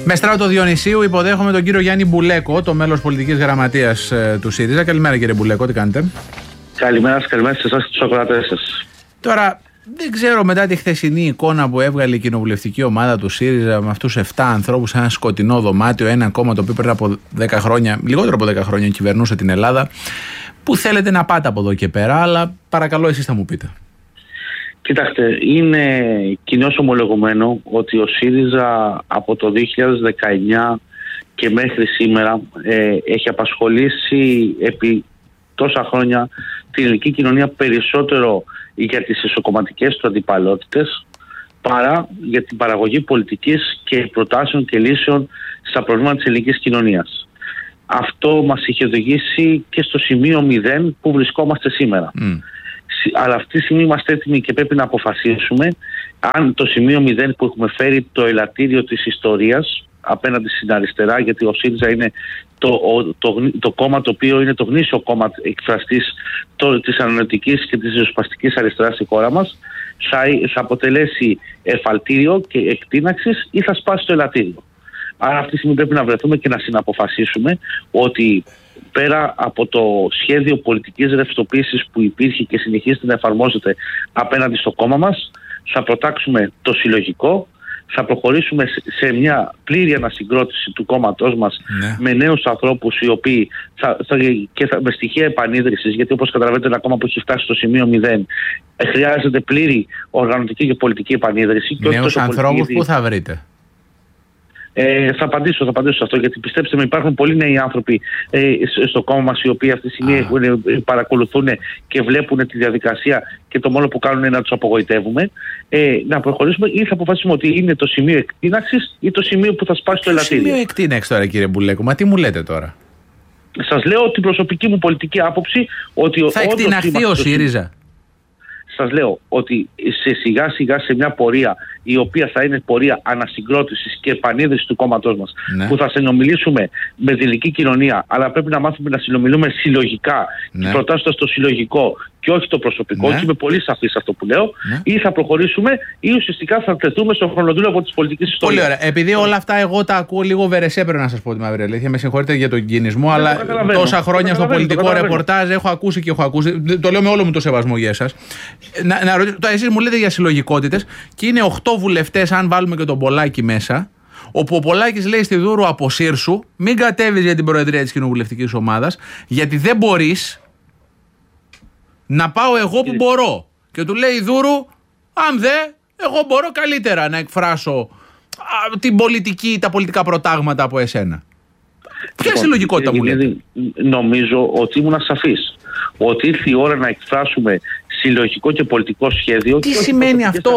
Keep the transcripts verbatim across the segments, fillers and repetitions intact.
Με Στράτο Διονυσίου υποδέχομαι τον κύριο Γιάννη Μπουλέκο, το μέλος πολιτικής γραμματείας ε, του ΣΥΡΙΖΑ. Καλημέρα κύριε Μπουλέκο, τι κάνετε? Καλημέρα σας, καλημέρα σε εσάς και τους ακροατές σας. Τώρα, δεν ξέρω μετά τη χθεσινή εικόνα που έβγαλε η κοινοβουλευτική ομάδα του ΣΥΡΙΖΑ με αυτούς εφτά ανθρώπους σε ένα σκοτεινό δωμάτιο, ένα κόμμα το οποίο πριν από δέκα χρόνια, λιγότερο από δέκα χρόνια, κυβερνούσε την Ελλάδα. Πού θέλετε να πάτε από εδώ και πέρα, αλλά παρακαλώ εσείς θα μου πείτε. Κοιτάξτε, είναι κοινώς ομολογωμένο ότι ο ΣΥΡΙΖΑ από το δύο χιλιάδες δεκαεννιά και μέχρι σήμερα ε, έχει απασχολήσει επί τόσα χρόνια την ελληνική κοινωνία περισσότερο για τις εσωκομματικές του αντιπαλότητες παρά για την παραγωγή πολιτικής και προτάσεων και λύσεων στα προβλήματα της ελληνικής κοινωνίας. Αυτό μας είχε οδηγήσει και στο σημείο μηδέν που βρισκόμαστε σήμερα. Mm. Αλλά αυτή τη στιγμή είμαστε έτοιμοι και πρέπει να αποφασίσουμε αν το σημείο μηδέν που έχουμε φέρει το ελαττήριο της ιστορίας απέναντι στην αριστερά, γιατί ο ΣΥΡΙΖΑ είναι το, το, το, το κόμμα το οποίο είναι το γνήσιο κόμμα εκφραστής το, της ανανεωτικής και της ριζοσπαστικής αριστεράς στη χώρα μας, θα, θα αποτελέσει εφαλτήριο και εκτείναξης ή θα σπάσει το ελαττήριο. Άρα αυτή τη στιγμή πρέπει να βρεθούμε και να συναποφασίσουμε ότι πέρα από το σχέδιο πολιτικής ρευστοποίησης που υπήρχε και συνεχίζεται να εφαρμόζεται απέναντι στο κόμμα μας, θα προτάξουμε το συλλογικό, θα προχωρήσουμε σε μια πλήρη ανασυγκρότηση του κόμματός μας, ναι, με νέους ανθρώπους οι οποίοι θα, θα, και θα, με στοιχεία επανίδρυσης, γιατί όπως καταλαβαίνετε ένα κόμμα που έχει φτάσει στο σημείο μηδέν χρειάζεται πλήρη οργανωτική και πολιτική επανίδρυση. Νέους ανθρώπους πολιτική... που θα βρείτε? Ε, θα απαντήσω, θα απαντήσω σε αυτό, γιατί πιστέψτε με, υπάρχουν πολλοί νέοι άνθρωποι ε, στο κόμμα μας οι οποίοι αυτή τη στιγμή ah. παρακολουθούν και βλέπουν τη διαδικασία και το μόνο που κάνουν είναι να τους απογοητεύουμε. Ε, να προχωρήσουμε ή θα αποφασίσουμε ότι είναι το σημείο εκτείναξης ή το σημείο που θα σπάσει το ελαττήριο. Σημείο εκτείναξης τώρα κύριε Μπουλέκο, μα τι μου λέτε τώρα? Σας λέω την προσωπική μου πολιτική άποψη ότι θα εκτιναχθεί ο ΣΥΡΙΖΑ. Σας λέω ότι σε σιγά σιγά σε μια πορεία η οποία θα είναι πορεία ανασυγκρότησης και επανίδρυσης του κόμματός μας, ναι, που θα συνομιλήσουμε με την ελληνική κοινωνία, αλλά πρέπει να μάθουμε να συνομιλούμε συλλογικά, ναι, προτάσσοντας το συλλογικό και όχι το προσωπικό, ναι, και είμαι πολύ σαφής σε αυτό που λέω, ναι, ή θα προχωρήσουμε ή ουσιαστικά θα τεθούμε στο χρονοτούλαβο της πολιτικής ιστορίας. Πολύ ωραία. Επειδή όλα αυτά εγώ τα ακούω λίγο βερεσέ, πρέπει να σας πω τη μαύρη αλήθεια, με συγχωρείτε για τον κινησμό, ναι, αλλά τόσα χρόνια στο πολιτικό ρεπορτάζ έχω ακούσει και έχω ακούσει. Το λέω με όλο μου το σεβασμό για εσάς. Να, να ρωτήσω, εσείς μου λέτε για συλλογικότητες και είναι οκτώ βουλευτές, αν βάλουμε και τον Πολάκη μέσα, όπου ο Πολάκης λέει στη Δούρου αποσύρσου, μην κατέβεις για την προεδρία της κοινοβουλευτικής ομάδας, γιατί δεν μπορείς να πάω εγώ που μπορώ. Και του λέει η Δούρου, αν δε, εγώ μπορώ καλύτερα να εκφράσω α, την πολιτική, τα πολιτικά προτάγματα από εσένα. Ποια λοιπόν, συλλογικότητα μου λέτε? Νομίζω ότι ήμουν σαφής. Ότι ήρθε η ώρα να εκφράσουμε συλλογικό και πολιτικό σχέδιο. Τι σημαίνει αυτό?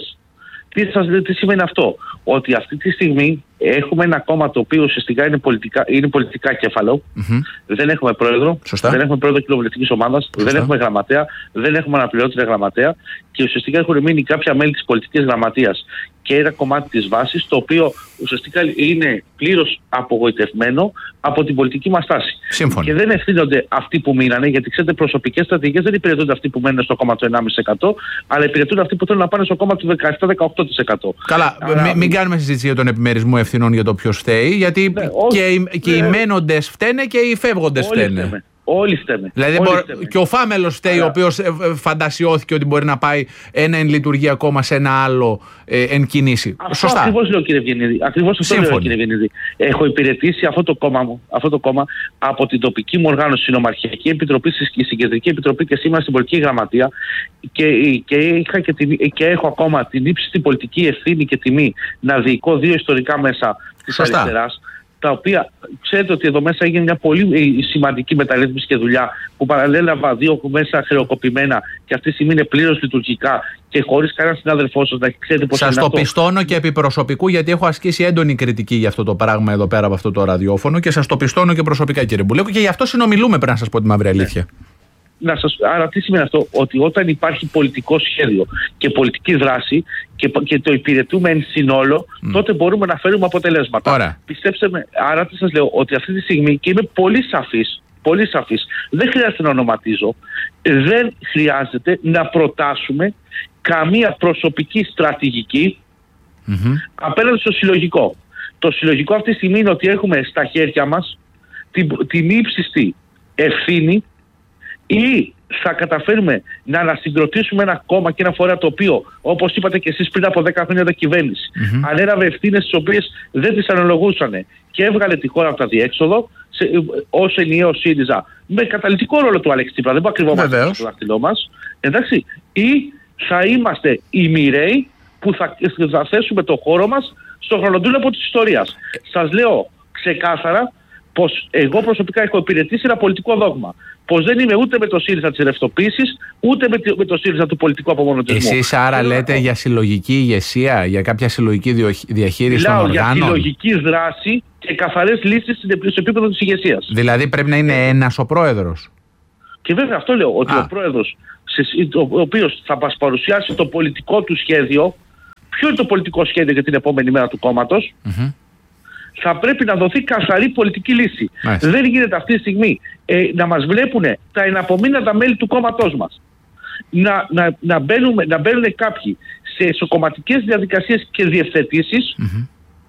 Τι, σας, τι σημαίνει αυτό? Ότι αυτή τη στιγμή έχουμε ένα κόμμα το οποίο ουσιαστικά είναι πολιτικά, είναι πολιτικά κέφαλο. Mm-hmm. Δεν έχουμε πρόεδρο, Σωστά. δεν έχουμε πρόεδρο κοινοβουλευτικής ομάδας, δεν έχουμε γραμματέα, δεν έχουμε αναπληρώτρια γραμματέα και ουσιαστικά έχουν μείνει κάποια μέλη της πολιτικής γραμματείας και ένα κομμάτι της βάσης το οποίο ουσιαστικά είναι πλήρως απογοητευμένο από την πολιτική μας τάση. Σύμφωνα. Και δεν ευθύνονται αυτοί που μείνανε, γιατί ξέρετε, προσωπικές στρατηγικές δεν υπηρετούνται αυτοί που μένουν στο κόμμα του ενάμιση τοις εκατό, αλλά υπηρετούν αυτοί που θέλουν να πάνε στο κόμμα του δεκαεπτά με δεκαοκτώ τοις εκατό. Καλά, άρα... μην, μην κάνουμε συζήτηση για τον επιμερισμό ευθυνών για το ποιος φταίει, γιατί ναι, και, όχι, οι, και ναι, οι μένοντες φταίνε και οι φεύγοντες φταίνε. Φταίμε. Όλοι φταίμε. Δηλαδή Όλοι μπορώ, φταίμε. Και ο Φάμελος φταίει, Άρα. ο οποίος φαντασιώθηκε ότι μπορεί να πάει ένα εν λειτουργία κόμμα σε ένα άλλο ε, εν κινήσει. Αυτό Σωστά. Ακριβώς λέω κύριε Ευγενίδη. Ακριβώς αυτό λέω κύριε Ευγενίδη. Έχω υπηρετήσει αυτό το κόμμα μου, αυτό το κόμμα από την τοπική μου οργάνωση, Συνομαρχιακή Επιτροπή, στην Κεντρική Επιτροπή και σήμερα στην Πολιτική Γραμματεία και, και, είχα και, την, και έχω ακόμα την ύψιστη πολιτική ευθύνη και τιμή να διοικώ δύο ιστορικά μέσα της αριστεράς, τα οποία ξέρετε ότι εδώ μέσα έγινε μια πολύ σημαντική μεταρρύθμιση και δουλειά που παραλέλαβα δύο μέσα χρεοκοπημένα και αυτή τη στιγμή είναι πλήρως λειτουργικά και χωρίς κανένα συνάδελφό σας να ξέρετε πώς. Σας το πιστώνω και επί προσωπικού, γιατί έχω ασκήσει έντονη κριτική για αυτό το πράγμα εδώ πέρα από αυτό το ραδιόφωνο και σας το πιστώνω και προσωπικά κύριε Μπουλέκο και γι' αυτό συνομιλούμε, πρέπει να σας πω τη μαύρη αλήθεια. Ναι. Να σας, άρα τι σημαίνει αυτό? Ότι όταν υπάρχει πολιτικό σχέδιο και πολιτική δράση και, και το υπηρετούμε εν συνόλο, mm. τότε μπορούμε να φέρουμε αποτελέσματα. Άρα. Πιστέψτε με, άρα τι σας λέω? Ότι αυτή τη στιγμή, και είμαι πολύ σαφής, πολύ σαφής, δεν χρειάζεται να ονοματίζω, δεν χρειάζεται να προτάσουμε καμία προσωπική στρατηγική mm-hmm. απέναντι στο συλλογικό. Το συλλογικό αυτή τη στιγμή είναι ότι έχουμε στα χέρια μας την, την ύψιστη ευθύνη, ή θα καταφέρουμε να ανασυγκροτήσουμε ένα κόμμα και ένα φορέα το οποίο, όπως είπατε και εσείς πριν από δέκα χρόνια ήταν κυβέρνηση, mm-hmm. ανέλαβε ευθύνες τις οποίες δεν τις αναλογούσαν και έβγαλε τη χώρα από τα διέξοδο ως ενιαίο ΣΥΡΙΖΑ, με καταλυτικό ρόλο του Αλέξη Τσίπρα, δεν μπορούμε να κρυβόμαστε στο δάχτυλό μας, εντάξει, ή θα είμαστε οι μοιραίοι που θα, θα θέσουμε το χώρο μας στο χρονοτούλαπο της ιστορίας. Σας λέω ξεκάθαρα πως εγώ προσωπικά έχω υπηρετήσει ένα πολιτικό δόγμα. Πως δεν είμαι ούτε με το ΣΥΡΙΖΑ της ρευστοποίησης, ούτε με, με το ΣΥΡΙΖΑ του πολιτικού απομονωτισμού. Εσείς άρα Θέλω λέτε να... για συλλογική ηγεσία, για κάποια συλλογική διαχείριση των οργάνων. Μιλάω για συλλογική δράση και καθαρές λύσεις στο επίπεδο της ηγεσίας. Δηλαδή πρέπει να είναι ένας ο πρόεδρος. Και βέβαια αυτό λέω, ότι Α. ο πρόεδρος, ο οποίος θα μας παρουσιάσει το πολιτικό του σχέδιο, ποιο είναι το πολιτικό σχέδιο για την επόμενη μέρα του κόμματος, mm-hmm. θα πρέπει να δοθεί καθαρή πολιτική λύση. Μάλιστα. Δεν γίνεται αυτή τη στιγμή ε, να μας βλέπουν τα εναπομείναντα μέλη του κόμματός μας να, να, να, μπαίνουμε, να μπαίνουν κάποιοι σε εσωκομματικές διαδικασίες και διευθετήσεις mm-hmm.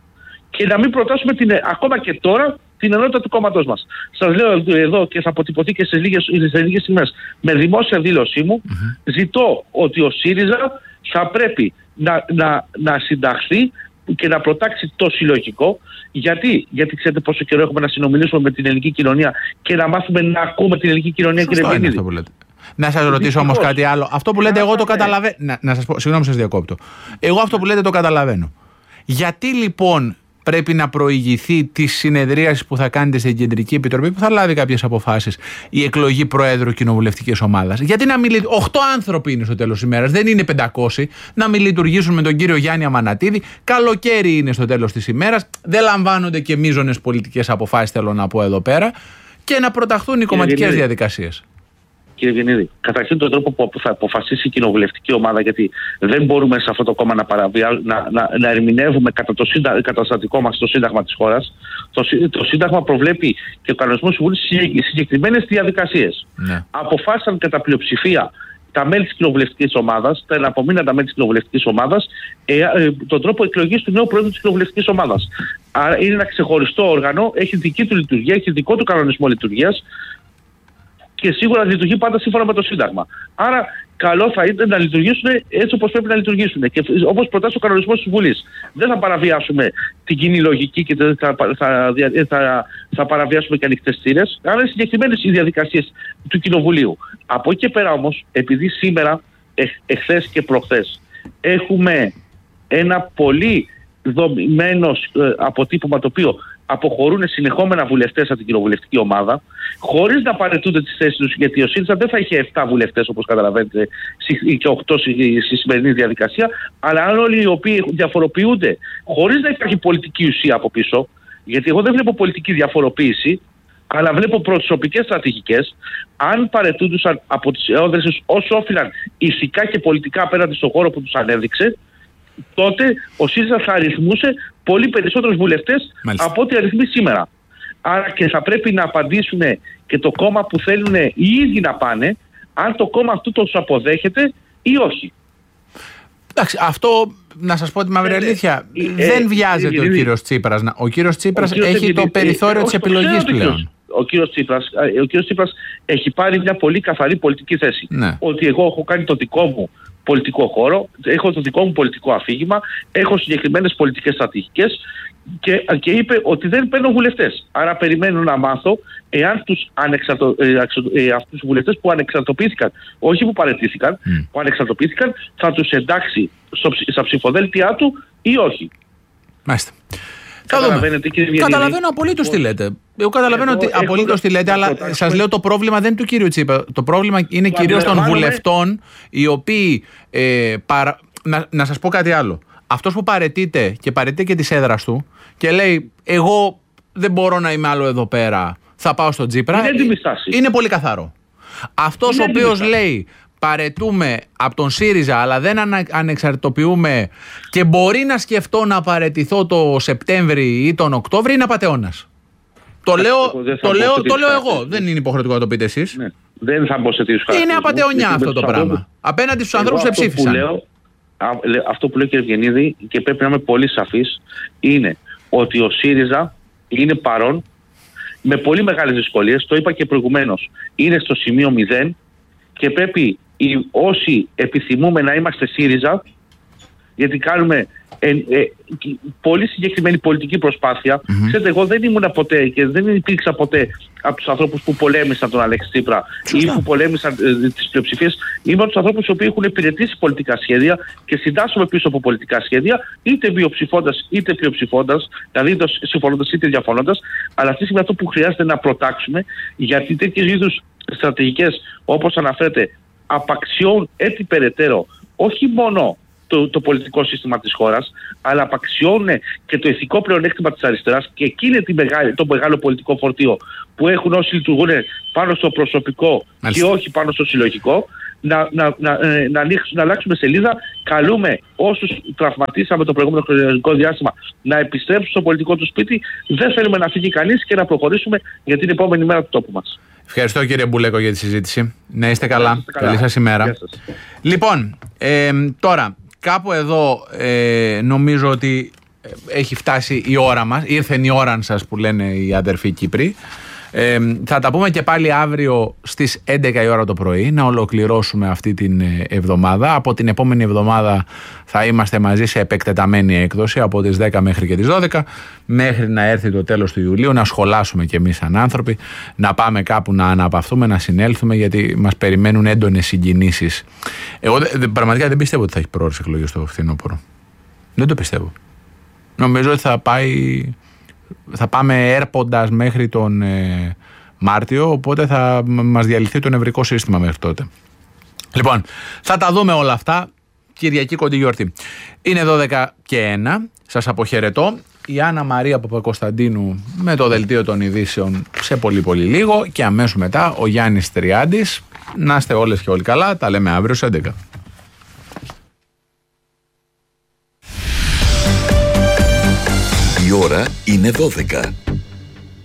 και να μην προτάσουμε την, ακόμα και τώρα την ενότητα του κόμματός μας. Σας λέω εδώ και θα αποτυπωθεί και σε λίγες, σε λίγες στιγμές με δημόσια δήλωσή μου, mm-hmm. ζητώ ότι ο ΣΥΡΙΖΑ θα πρέπει να, να, να συνταχθεί και να προτάξει το συλλογικό. Γιατί, Γιατί ξέρετε πόσο καιρό έχουμε να συνομιλήσουμε με την ελληνική κοινωνία και να μάθουμε να ακούμε την ελληνική κοινωνία, κύριε Ευγενίδη. Να σας ρωτήσω όμως κάτι άλλο. Αυτό που λέτε, εγώ το καταλαβαίνω. Να, να σας πω, συγγνώμη, σας διακόπτω. Εγώ αυτό που λέτε το καταλαβαίνω. Γιατί λοιπόν πρέπει να προηγηθεί τη συνεδρίαση που θα κάνετε στην Κεντρική Επιτροπή, που θα λάβει κάποιες αποφάσεις, η εκλογή Προέδρου κοινοβουλευτικής ομάδας? Γιατί να μην λειτουργήσουν? Οχτώ άνθρωποι είναι στο τέλος της ημέρας, δεν είναι πεντακόσιοι. Να μην λειτουργήσουν με τον κύριο Γιάννη Αμανατίδη. Καλοκαίρι είναι στο τέλος της ημέρας. Δεν λαμβάνονται και μείζονες πολιτικές αποφάσεις, θέλω να πω εδώ πέρα. Και να προταχθούν οι κομματικές διαδικασίες. Κύριε Ευγενίδη, καταρχήν τον τρόπο που θα αποφασίσει η κοινοβουλευτική ομάδα, γιατί δεν μπορούμε σε αυτό το κόμμα να, παραβιά, να, να, να ερμηνεύουμε κατά το σύντα, καταστατικό μας το Σύνταγμα της χώρας. Το, το Σύνταγμα προβλέπει και ο κανονισμός του Βουλής συγκεκριμένες διαδικασίες. Ναι. Αποφάσισαν κατά πλειοψηφία τα μέλη της κοινοβουλευτικής ομάδας, τα εναπομείναντα μέλη της κοινοβουλευτικής ομάδας, ε, ε, τον τρόπο εκλογής του νέου πρόεδρου της κοινοβουλευτικής ομάδας. Άρα είναι ένα ξεχωριστό όργανο, έχει δική του λειτουργία, έχει δικό του κανονισμό λειτουργίας. Και σίγουρα λειτουργεί πάντα σύμφωνα με το Σύνταγμα. Άρα, καλό θα ήταν να λειτουργήσουν έτσι όπως πρέπει να λειτουργήσουν. Και όπως προτάσει ο κανονισμός της Βουλής. Δεν θα παραβιάσουμε την κοινή λογική και θα, θα, θα, θα παραβιάσουμε και ανοιχτές θύρες. Άρα, είναι συγκεκριμένες οι διαδικασίες του Κοινοβουλίου. Από εκεί και πέρα όμως, επειδή σήμερα, εχ, εχθές και προχθές, έχουμε ένα πολύ δομημένο ε, αποτύπωμα το οποίο αποχωρούν συνεχόμενα βουλευτές από την κοινοβουλευτική ομάδα, χωρίς να παραιτούνται τις θέσεις τους, γιατί ο ΣΥΡΙΖΑ δεν θα είχε επτά βουλευτές, όπως καταλαβαίνετε, και οκτώ στη σημερινή διαδικασία, αλλά αν όλοι οι οποίοι διαφοροποιούνται, χωρίς να υπάρχει πολιτική ουσία από πίσω, γιατί εγώ δεν βλέπω πολιτική διαφοροποίηση, αλλά βλέπω προσωπικές στρατηγικές, αν παραιτούντουσαν από τις έοδρες τους όσο όφυλαν ηθικά και πολιτικά απέναντι στον χώρο που τους ανέδειξε, τότε ο ΣΥΡΙΖΑ θα αριθμούσε πολύ περισσότερους βουλευτές Μάλιστα. από ό,τι αριθμεί σήμερα. Άρα και θα πρέπει να απαντήσουν και το κόμμα που θέλουν οι ίδιοι να πάνε, αν το κόμμα αυτό τους αποδέχεται ή όχι. Εντάξει, αυτό να σας πω τη μαύρη αλήθεια, ε, δεν βιάζεται ε, ο κύριος Τσίπρας. Ο κύριος Τσίπρας ο κύριος έχει το περιθώριο ε, της επιλογής πλέον. Ο κύριος Τσίπρας, ο κύριος Τσίπρας έχει πάρει μια πολύ καθαρή πολιτική θέση. Ναι. Ότι εγώ έχω κάνει το δικό μου πολιτικό χώρο, έχω το δικό μου πολιτικό αφήγημα, έχω συγκεκριμένες πολιτικές στρατηγικές και, και είπε ότι δεν παίρνω βουλευτές. Άρα περιμένω να μάθω εάν τους, ανεξαρτο, ε, ε, αυτούς τους βουλευτές που ανεξαρτοποιήθηκαν, όχι που παραιτήθηκαν, mm. που ανεξαρτοποιήθηκαν, θα τους εντάξει στο, στα ψηφοδέλτια του ή όχι. Μάλιστα. Καταλαβαίνω απολύτως τι λέτε. Εγώ καταλαβαίνω ότι απολύτως τι λέτε, αλλά σας λέω το πρόβλημα δεν είναι του κύριου Τσίπρα. Το πρόβλημα είναι κυρίως των βουλευτών, οι οποίοι. Ε, παρα... να, να σας πω κάτι άλλο. Αυτός που παραιτείται και παραιτείται και της έδρας του και λέει, εγώ δεν μπορώ να είμαι άλλο εδώ πέρα, θα πάω στον Τσίπρα. Είναι, είναι πολύ καθαρό. Αυτός ο οποίος λέει, παρετούμε από τον ΣΥΡΙΖΑ αλλά δεν ανα, ανεξαρτητοποιούμε και μπορεί να σκεφτώ να παρετηθώ το Σεπτέμβρη ή τον Οκτώβρη, είναι απατεώνας. Το λέω, το λέω, το λέω εγώ, δεν είναι υποχρεωτικό να το πείτε εσείς. Ναι. Δεν θα μπω σε τέτοιους χαρακτηρισμούς. Είναι απατεωνιά αυτό το πράγμα. Απέναντι στους ανθρώπους που ψήφισαν. Αυτό που λέω, αυτό που λέω, κύριε Ευγενίδη, και πρέπει να είμαι πολύ σαφής, είναι ότι ο ΣΥΡΙΖΑ είναι παρόν με πολύ μεγάλες δυσκολίες, το είπα και προηγουμένως, είναι στο σημείο μηδέν και πρέπει οι, όσοι επιθυμούμε να είμαστε ΣΥΡΙΖΑ, γιατί κάνουμε ε, ε, πολύ συγκεκριμένη πολιτική προσπάθεια. Mm-hmm. Ξέρετε, εγώ δεν ήμουν ποτέ και δεν υπήρξα ποτέ από τους ανθρώπους που πολέμησαν τον Αλέξη Τσίπρα ή που πολέμησαν ε, τις πλειοψηφίες. Είμαι από τους ανθρώπους οι οποίοι έχουν υπηρετήσει πολιτικά σχέδια και συντάσσουμε πίσω από πολιτικά σχέδια, είτε βιοψηφώντας είτε πλειοψηφώντας, δηλαδή είτε συμφωνώντας είτε διαφωνώντας. Αλλά αυτή είναι αυτό που χρειάζεται να προτάξουμε, γιατί τέτοιες είδους στρατηγικές, όπως αναφέρεται, απαξιώνουν έτσι περαιτέρω όχι μόνο Το, το πολιτικό σύστημα της χώρας, αλλά απαξιώνουν και το ηθικό πλεονέκτημα της αριστεράς και εκείνη τη μεγάλη, το μεγάλο πολιτικό φορτίο που έχουν όσοι λειτουργούν πάνω στο προσωπικό Μάλιστα. και όχι πάνω στο συλλογικό. Να, να, να, να, ανοίξουμε, να αλλάξουμε σελίδα. Καλούμε όσους τραυματίσαμε το προηγούμενο χρονικό διάστημα να επιστρέψουν στο πολιτικό του σπίτι. Δεν θέλουμε να φύγει κανείς και να προχωρήσουμε για την επόμενη μέρα του τόπου μας. Ευχαριστώ κύριε Μπουλέκο για τη συζήτηση. Να είστε καλά. καλά. Καλή σας ημέρα. Σας. Λοιπόν, ε, τώρα κάπου εδώ ε, νομίζω ότι έχει φτάσει η ώρα μας, ήρθε η ώρα σας που λένε οι αδερφοί Κύπροι. Ε, θα τα πούμε και πάλι αύριο στις έντεκα η ώρα το πρωί, να ολοκληρώσουμε αυτή την εβδομάδα. Από την επόμενη εβδομάδα θα είμαστε μαζί σε επεκτεταμένη έκδοση από τις δέκα μέχρι και τις δώδεκα, μέχρι να έρθει το τέλος του Ιουλίου, να σχολάσουμε κι εμείς σαν άνθρωποι, να πάμε κάπου να αναπαυθούμε, να συνέλθουμε, γιατί μας περιμένουν έντονες συγκινήσεις. Εγώ πραγματικά δεν πιστεύω ότι θα έχει πρόορες εκλογές στο φθινόπωρο. Δεν το πιστεύω. Νομίζω ότι θα πάει... θα πάμε έρποντας μέχρι τον ε, Μάρτιο, οπότε θα μας διαλυθεί το νευρικό σύστημα μέχρι τότε. Λοιπόν, θα τα δούμε όλα αυτά Κυριακή κοντή γιορτή. Είναι δώδεκα και ένα, σας αποχαιρετώ. Η Άννα Μαρία Παπακοσταντίνου με το δελτίο των ειδήσεων σε πολύ πολύ λίγο και αμέσως μετά ο Γιάννης Τριάντης. Να είστε όλες και όλοι καλά, τα λέμε αύριο στις έντεκα. Η ώρα είναι δώδεκα.